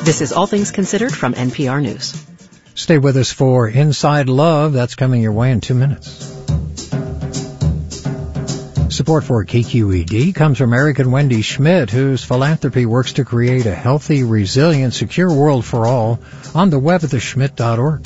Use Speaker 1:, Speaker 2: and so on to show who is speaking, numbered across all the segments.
Speaker 1: This is All Things Considered from NPR News.
Speaker 2: Stay with us for Inside Love. That's coming your way in 2 minutes. Support for KQED comes from Eric and Wendy Schmidt, whose philanthropy works to create a healthy, resilient, secure world for all on the web at theschmidt.org.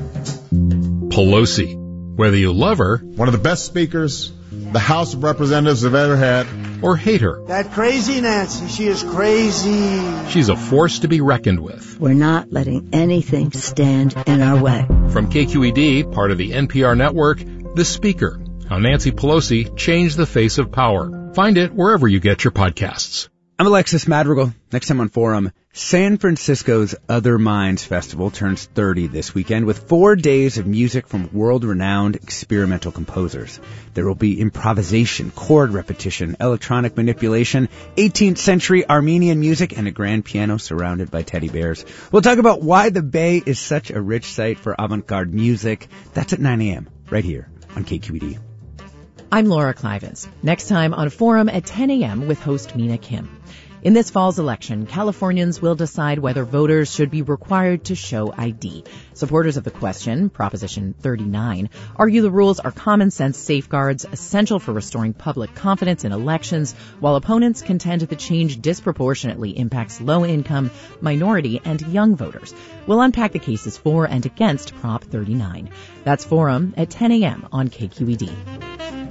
Speaker 3: Pelosi. Whether you love her,
Speaker 4: one of the best speakers the House of Representatives have ever had,
Speaker 3: or hate her,
Speaker 5: that crazy Nancy, she is crazy.
Speaker 3: She's a force to be reckoned with.
Speaker 6: We're not letting anything stand in our way.
Speaker 3: From KQED, part of the NPR network, The Speaker, how Nancy Pelosi changed the face of power. Find it wherever you get your podcasts.
Speaker 7: I'm Alexis Madrigal. Next time on Forum, San Francisco's Other Minds Festival turns 30 this weekend with 4 days of music from world-renowned experimental composers. There will be improvisation, chord repetition, electronic manipulation, 18th century Armenian music, and a grand piano surrounded by teddy bears. We'll talk about why the Bay is such a rich site for avant-garde music. That's at 9 a.m. right here on KQED.
Speaker 8: I'm Laura Clivens. Next time on Forum at 10 a.m. with host Mina Kim. In this fall's election, Californians will decide whether voters should be required to show ID. Supporters of the question, Proposition 39, argue the rules are common sense safeguards essential for restoring public confidence in elections, while opponents contend the change disproportionately impacts low-income, minority, and young voters. We'll unpack the cases for and against Prop 39. That's Forum at 10 a.m. on KQED.